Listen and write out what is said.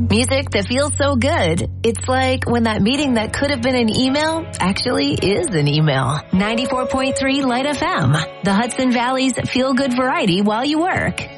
Music that feels so good. It's like when that meeting that could have been an email actually is an email. 94.3 Light FM, the Hudson Valley's feel-good variety while you work.